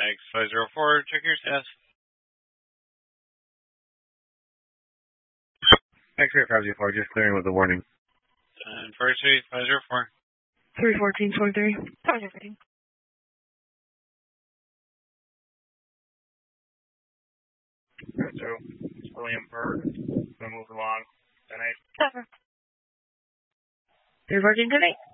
X504, check your status. X-ray 504, just clearing with a warning. And first suite 504. 314-43. Roger, 15. So, William Berg, gonna move along tonight. Cover. 314 tonight.